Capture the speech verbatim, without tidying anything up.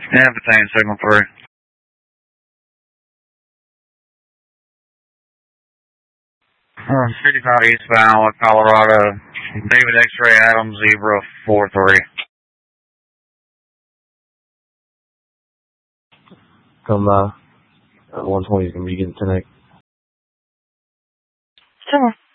Yeah, Battalion Signal three. Uh, fifty-five eastbound, Colorado. David X-Ray Adams, Zebra four three. Come, uh, one twenty is going to be getting tonight. Sure.